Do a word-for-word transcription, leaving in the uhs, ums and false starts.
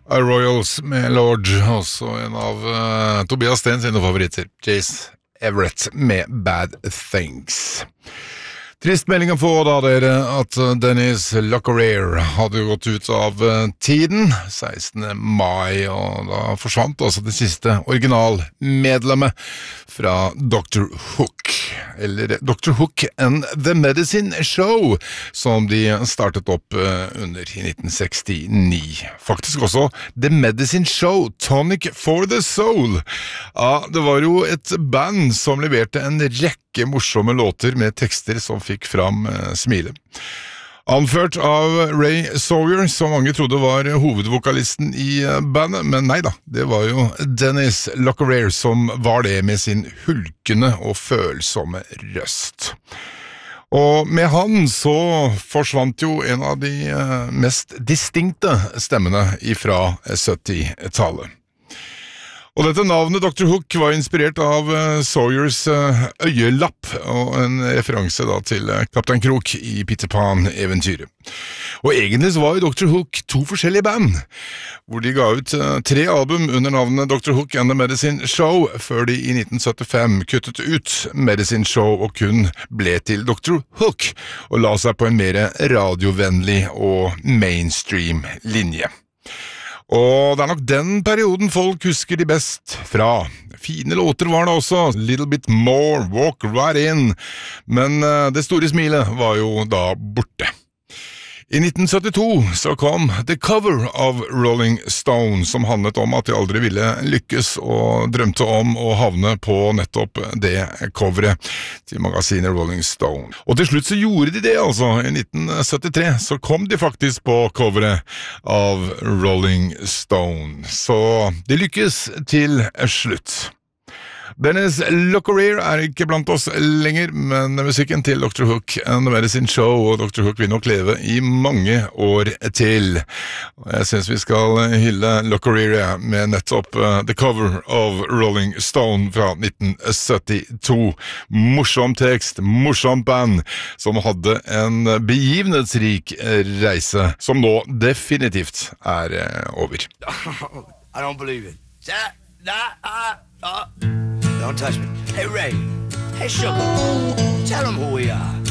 A Royals med Lord, også en av uh, Tobias Sten sine favoritter, Chase Everett med Bad Things. Trist melding å få da dere at Dennis Locklear hadde gått ut av tiden sekstende mai, og da forsvant altså det siste originalmedlemmet fra Doctor Hook, eller Doctor Hook and the Medicine Show, som de startet opp under i nitten sekstini. Faktisk også The Medicine Show, Tonic for the Soul. Ja, det var jo et band som leverte en rekke morsomme låter med tekster som fikk fram eh, smile. Anført av Ray Sawyer, som mange trodde var hovedvokalisten i bandet, men nei da, det var jo Dennis Locklear som var det med sin hulkende og følsomme røst. Og med han så forsvant jo en av de eh, mest distinkte stemmene ifra syttitallet. Og dette navnet Doctor Hook var inspirert av uh, Sawyers uh, øyelapp, og en referanse da til uh, Kaptein Krok i Peter Pan-eventyret. Og egentlig så var jo Doctor Hook to forskjellige band, hvor de ga ut uh, tre album under navnet Doctor Hook and the Medicine Show, før de i nitten syttifem kuttet ut Medicine Show og kun ble til Doctor Hook, og la seg på en mer radiovennlig og mainstream linje. Og det er nok den perioden folk husker de best fra. Fine låter var det også, Little Bit More, Walk Right In, men det store smilet var jo da borte. I nitten syttito så kom The Cover of Rolling Stone, som handlet om at de aldri ville lykkes og drømte om å havne på nettopp det coveret til magasinet Rolling Stone. Og til slutt så gjorde de det altså. I nitten syttitre så kom de faktisk på coveret av Rolling Stone, så de lykkes til slutt. Dennis Locklear er ikke blant oss lenger, men musikken til Doctor Hook and the Medicine Show og Doctor Hook vil nok leve i mange år til. Og jeg synes vi skal hylle Locklear med nettopp uh, The Cover of Rolling Stone fra nitten syttito. Morsom tekst, morsom band, som hadde en begivenhetsrik reise, som nå definitivt er uh, over. I don't believe it. That, that, uh, uh. Don't touch me. Hey, Ray. Hey, Sugar. Tell them who we are.